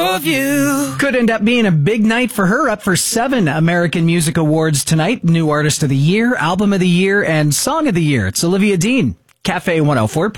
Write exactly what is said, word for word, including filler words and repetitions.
of you. Could end up being a big night for her, up for seven American Music Awards tonight. New Artist of the Year, Album of the Year, and Song of the Year. It's Olivia Dean. Cafe one oh four point